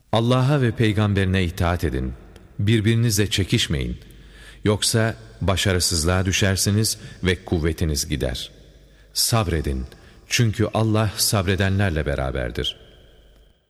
Allah'a ve peygamberine itaat edin. Birbirinizle çekişmeyin. Yoksa başarısızlığa düşersiniz ve kuvvetiniz gider. Sabredin. Çünkü Allah sabredenlerle beraberdir.